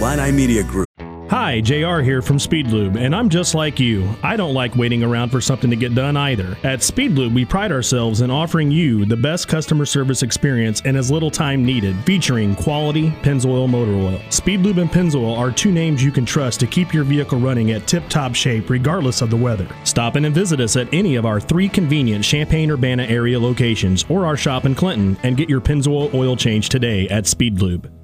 Illini Media Group. Hi, JR here from Speedlube, and I'm just like you. I don't like waiting around for something to get done either. At Speedlube, we pride ourselves in offering you the best customer service experience in as little time needed, featuring quality Pennzoil motor oil. Speedlube and Pennzoil are two names you can trust to keep your vehicle running at tip-top shape regardless of the weather. Stop in and visit us at any of our 3 convenient Champaign-Urbana area locations or our shop in Clinton and get your Pennzoil oil change today at Speedlube.